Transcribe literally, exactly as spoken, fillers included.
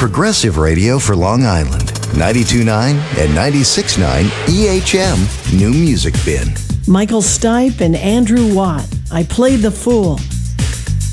progressive radio for Long Island. ninety-two point nine and ninety-six point nine E H M New Music Bin. Michael Stipe and Andrew Watt. I Played the Fool.